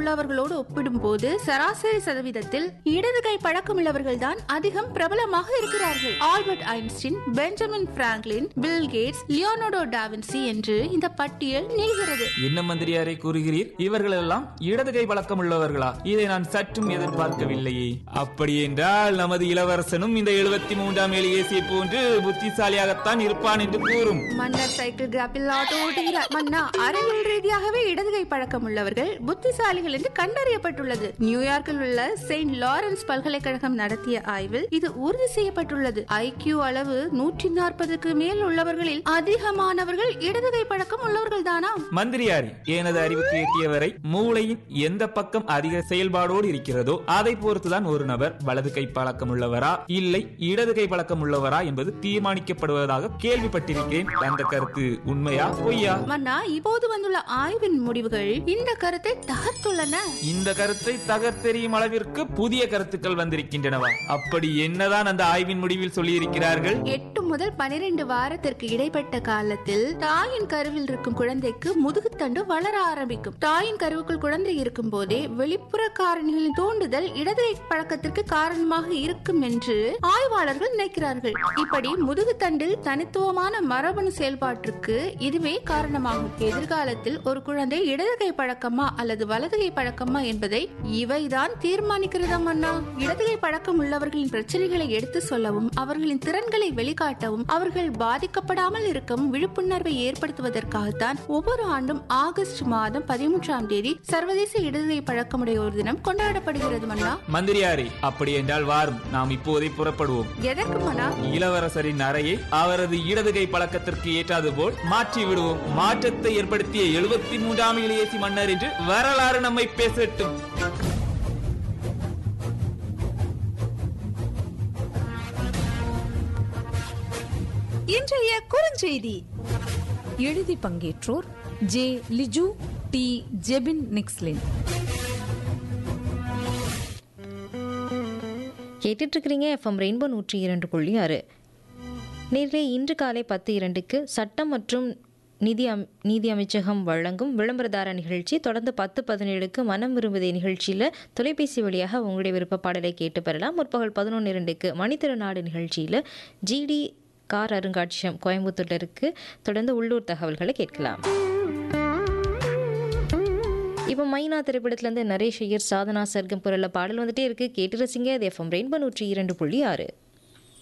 உள்ளவர்களோடு ஒப்பிடும்போது சராசரி சதவீதத்தில் இடது கை பழக்கமுள்ளவர்கள் தான் அதிகம் பிரபலமாக இருக்கிறார்கள். Albert Einstein, Benjamin Franklin, bill Gates, Leonardo da Vinci என்று இந்த பட்டியல் நீள்கிறது. என்ன மந்திரியாரை கூறுகிறீர்? இவர்கள் எல்லாம் இடது கை பழக்கம் உள்ளவர்களா? இதை நான் சற்றும் எதிர்பார்க்கவில்லையே. அப்படி என்றால் நமது இளவரசனும் இந்த 73ஆம் எலியேசியை போன்று புத்திசாலியாகத்தான் இருப்பான் என்று கூறும். மன்னர் சைக்கிள் கிராப்பில் ஆட்டோ ஓட்டுகிறார். மன்னா, அறிவியல் ரீதியாகவே இடதுகை பழக்கம் உள்ளவர்கள் புத்திசாலிகள் என்று கண்டறியப்பட்டுள்ளது. நியூயார்க்கில் உள்ள செயின்ட் லாரன்ஸ் பல்கலைக்கழகம் நடத்திய ஆய்வில் இது உறுதி செய்யப்பட்டுள்ளது. ஐக்கியூ அளவு 140க்கு மேல் உள்ளவர்களில் அதிகமானவர்கள் இடதுகை பழக்கம் உள்ளவர்கள் தானா? மந்திரியாரி, எனது அறிவுக்கு எட்டியவரை மூளையின் எந்த பக்கம் அதிக செயல்பாடோடு இருக்கிறதோ அதை பொறுத்துதான் ஒரு நபர் வலது கை பழக்கம் உள்ளவரா இல்லை இடது கை பழக்கம் உள்ளவரா என்பது தீர்மானிக்கப்படுவதாக கேள்விப்பட்டிருக்கிறேன். அந்த கருத்து உண்மையா பொய்யா? மன்னா, இப்போது வந்துள்ள ஆய்வின் முடிவுகள் இந்த கருத்தை தகர்த்துள்ளன. இந்த கருத்தை தகர்த்தெறியும் அளவிற்கு புதிய கருத்துக்கள் வந்திருக்கின்றனவா? அப்படி என்னதான் அந்த ஆய்வின் முடிவில் சொல்லியிருக்கிறார்கள்? 8 முதல் 12 வாரத்திற்கு இடைப்பட்ட காலத்தில் தாயின் கருவில் இருக்கும் குழந்தைக்கு முதுகுத்தண்டு வளர ஆரம்பிக்கும். தாயின் கருவுக்குள் குழந்தை இருக்கும் போதே வெளிப்புற காரணிகளின் தூண்டுதல் இடதுகை பழக்கத்திற்கு காரணமாக இருக்கும் என்று ஆய்வாளர்கள் நினைக்கிறார்கள். இப்படி முதுகுத்தண்டில் தனித்துவமான மரபணு செயல்பாட்டிற்கு இதுவே காரணமாகும். எதிர்காலத்தில் ஒரு குழந்தை இடதுகை பழக்கமா அல்லது வலதுகை பழக்கமா என்பதை இவைதான் தீர்மானிக்கிறதா மன்னா. இடதுகை பழக்கம் உள்ளவர்களின் பிரச்சனைகளை எடுத்து சொல்லவும் அவர்களின் திறன்களை வெளிக்காட்டவும் அவர்கள் பாதிக்கப்படாமல் இருக்கவும் விழிப்புணர்வை ஏற்படுத்துவதற்காகத்தான் ஒவ்வொரு ஆண்டும் ஆகஸ்ட் மாதம் 13ஆம் தேதி சர்வதேச இடதுகை பழக்கமுடையோர் தினம் கொண்டாடப்படுகிறது மன்னா. மந்திரியாரே, அப்படி என்றால் வாரும், நாம் இப்போதே புறப்படுவோம். எதற்கு மன்னா? இளவரசரின் அறையை அவரது இடதுகை பழக்கத்திற்கு ஏற்றாது போல் மாற்றி விடுவோம். மாற்றத்தை ஏற்படுத்திய 73ஆம் இளையேசி மன்னர் என்று வரலாறு நம்மை பேசட்டும். இன்றைய குறுஞ்செய்தி. எழுதி பங்கேற்றோர் ஜே லிஜு, டி ஜெபின் நிக்ஸ்லின். கேட்டுட்டு இருக்கிறீங்க எஃப்எம் ரெயின்போ 102.6. நேரிலே இன்று காலை 10:02க்கு சட்டம் மற்றும் நீதி அமைச்சகம் வழங்கும் விளம்பரதார நிகழ்ச்சி. தொடர்ந்து 10:17க்கு மனம் விரும்புதே நிகழ்ச்சியில் தொலைபேசி வழியாக உங்களுடைய விருப்ப பாடலை கேட்டு பெறலாம். முற்பகல் 11:02க்கு மணித்திருநாடு நிகழ்ச்சியில் ஜிடி கார் அருங்காட்சியகம் கோயம்புத்தூர்ல இருக்கு. தொடர்ந்து உள்ளூர் தகவல்களை கேட்கலாம். இப்போ மைனா திரைப்படத்திலேருந்து நரேஷ் ஐயர், சாதனா சர்க்கம் குரல்ல பாடல் வந்துட்டே இருக்கு. கேட்டு ரசிங்க. அது எஃப்எம் ரெயின்போ 102.6.